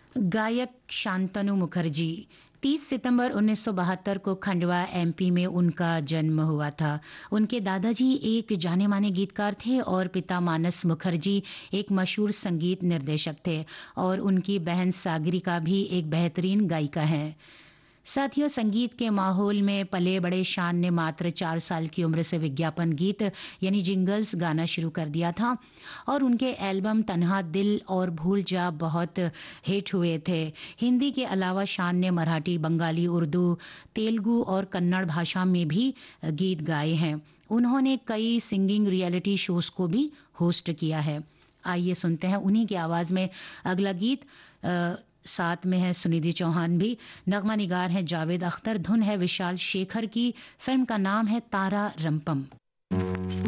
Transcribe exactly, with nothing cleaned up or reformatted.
गायक शांतनु मुखर्जी। तीस सितंबर उन्नीस सौ बहत्तर को खंडवा एमपी में उनका जन्म हुआ था। उनके दादाजी एक जाने-माने गीतकार थे और पिता मानस मुखर्जी एक मशहूर संगीत निर्देशक थे और उनकी बहन सागरिका भी एक बेहतरीन गायिका हैं। साथियों, संगीत के माहौल में पले बड़े शान ने मात्र चार साल की उम्र से विज्ञापन गीत यानी जिंगल्स गाना शुरू कर दिया था और उनके एल्बम तन्हा दिल और भूल जा बहुत हिट हुए थे। हिंदी के अलावा शान ने मराठी, बंगाली, उर्दू, तेलुगु और कन्नड़ भाषा में भी गीत गाए हैं। उन्होंने कई सिंगिंग रियलिटी शोज को भी होस्ट किया है। आइए सुनते हैं उन्हीं की आवाज में अगला गीत। आ, साथ में है सुनिधि चौहान भी। नगमा निगार है जावेद अख्तर, धुन है विशाल शेखर की। फिल्म का नाम है तारा रंपम।